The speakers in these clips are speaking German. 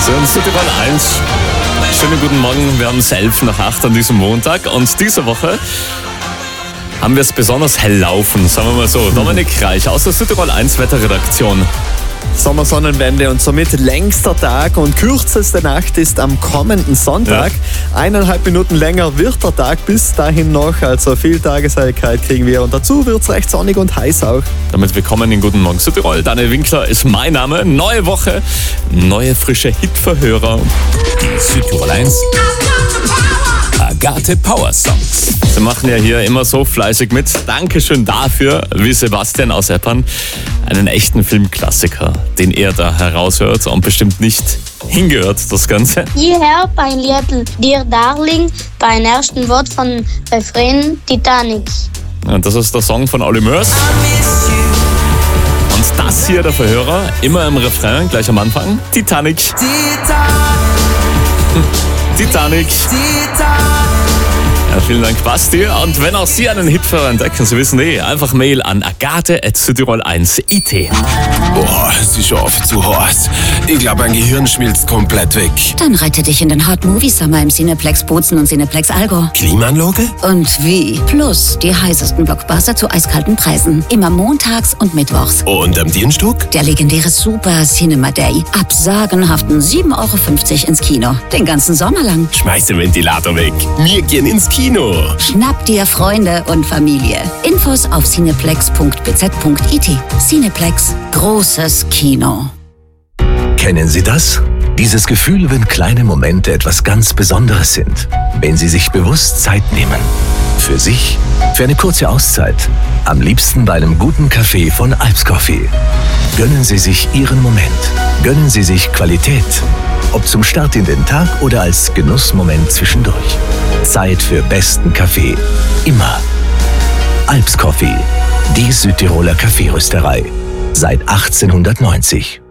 Und Südtirol 1. Schönen guten Morgen, wir haben es 7:11 an diesem Montag und diese Woche haben wir es besonders hell laufen, sagen wir mal so. Dominik Reich aus der Südtirol 1 Wetterredaktion. Sommersonnenwende und somit längster Tag und kürzeste Nacht ist am kommenden Sonntag. Ja. 1,5 Minuten länger wird der Tag bis dahin noch, also viel Tageshelligkeit kriegen wir und dazu wird es recht sonnig und heiß auch. Damit willkommen in Guten Morgen Südtirol. Daniel Winkler ist mein Name. Neue Woche, neue frische Hitverhörer. Die Südtirol 1 Agathe Power Songs. Sie machen ja hier immer so fleißig mit. Dankeschön dafür, wie Sebastian aus Eppern, einen echten Filmklassiker, den er da heraushört und bestimmt nicht hingehört, das Ganze. Hierher bei Liedl, Dear Darling, beim ersten Wort von Refrain Titanic. Und das ist der Song von Olly Murs. Und das hier der Verhörer, immer im Refrain, gleich am Anfang, Titanic. Titanic. Ja, vielen Dank, Basti. Und wenn auch Sie einen Hitverhörer entdecken, Sie wissen einfach Mail an agathe@südtirol1.it. Boah, es ist schon oft zu heiß. Ich glaube, mein Gehirn schmilzt komplett weg. Dann rette dich in den Hot Movie Summer im Cineplex Bozen und Cineplex Allgäu. Klimaanlage? Und wie? Plus die heißesten Blockbuster zu eiskalten Preisen. Immer montags und mittwochs. Und am Dienstag? Der legendäre Super Cinema Day. Ab sagenhaften 7,50 € ins Kino. Den ganzen Sommer lang. Schmeiß den Ventilator weg. Wir gehen ins Kino. Schnapp dir Freunde und Familie. Infos auf cineplex.bz.it. Cineplex. Großes Kino. Kennen Sie das? Dieses Gefühl, wenn kleine Momente etwas ganz Besonderes sind. Wenn Sie sich bewusst Zeit nehmen. Für sich, für eine kurze Auszeit. Am liebsten bei einem guten Kaffee von Alps Coffee. Gönnen Sie sich Ihren Moment. Gönnen Sie sich Qualität. Ob zum Start in den Tag oder als Genussmoment zwischendurch. Zeit für besten Kaffee. Immer. Alps Coffee. Die Südtiroler Kaffeerösterei. Seit 1890.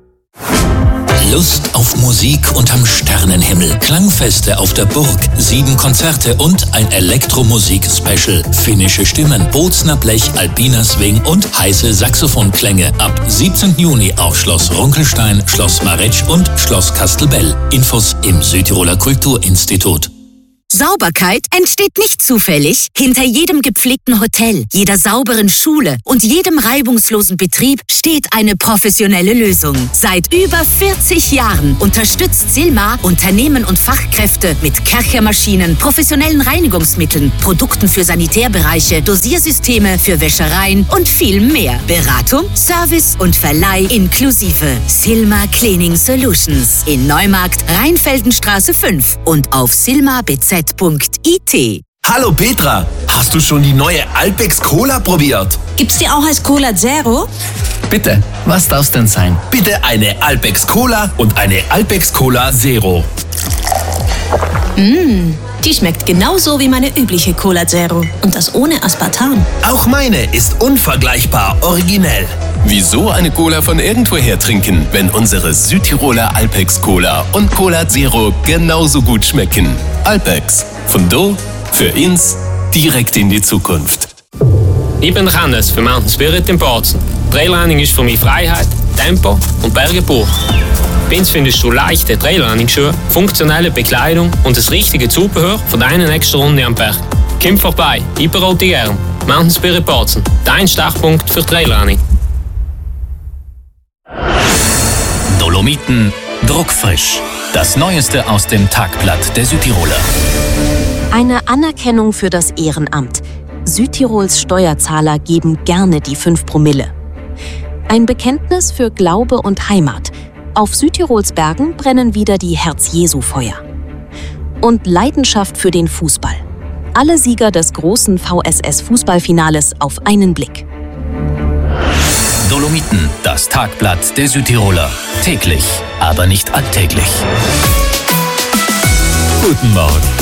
Lust auf Musik unterm Sternenhimmel, Klangfeste auf der Burg, 7 Konzerte und ein Elektromusik-Special. Finnische Stimmen, Bozner Blech, Alpina Swing und heiße Saxophonklänge. Ab 17. Juni auf Schloss Runkelstein, Schloss Maretsch und Schloss Kastelbell. Infos im Südtiroler Kulturinstitut. Sauberkeit entsteht nicht zufällig. Hinter jedem gepflegten Hotel, jeder sauberen Schule und jedem reibungslosen Betrieb steht eine professionelle Lösung. Seit über 40 Jahren unterstützt Silmar Unternehmen und Fachkräfte mit Kerchermaschinen, professionellen Reinigungsmitteln, Produkten für Sanitärbereiche, Dosiersysteme für Wäschereien und viel mehr. Beratung, Service und Verleih inklusive. Silmar Cleaning Solutions in Neumarkt, Rheinfeldenstraße 5 und auf silmarbz.it. Hallo Petra, hast du schon die neue Alpex Cola probiert? Gibt's die auch als Cola Zero? Bitte, was darf's denn sein? Bitte eine Alpex Cola und eine Alpex Cola Zero. Die schmeckt genauso wie meine übliche Cola Zero. Und das ohne Aspartam. Auch meine ist unvergleichbar originell. Wieso eine Cola von irgendwoher trinken, wenn unsere Südtiroler Alpex Cola und Cola Zero genauso gut schmecken? Alpex, von do, für ins, direkt in die Zukunft. Ich bin Hannes für Mountain Spirit in Bozen. Trailrunning ist für mich Freiheit, Tempo und Berge pur. Bei uns findest du leichte Trailrunning-Schuhe, funktionelle Bekleidung und das richtige Zubehör für deine nächste Runde am Berg. Komm vorbei, ich berate dich gern. Mountain Spirit Bozen, dein Startpunkt für Trailrunning. Dolomiten druckfrisch. Das Neueste aus dem Tagblatt der Südtiroler. Eine Anerkennung für das Ehrenamt. Südtirols Steuerzahler geben gerne die 5 Promille. Ein Bekenntnis für Glaube und Heimat. Auf Südtirols Bergen brennen wieder die Herz-Jesu-Feuer. Und Leidenschaft für den Fußball. Alle Sieger des großen VSS-Fußballfinales auf einen Blick. Dolomiten, das Tagblatt der Südtiroler. Täglich, aber nicht alltäglich. Guten Morgen.